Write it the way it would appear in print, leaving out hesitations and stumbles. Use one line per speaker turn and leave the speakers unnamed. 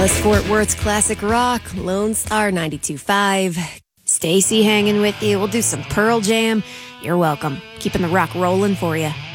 Dallas Fort Worth's classic rock, Lone Star 92.5. Stacy hanging with you. We'll do some Pearl Jam. You're welcome. Keeping the rock rolling for you.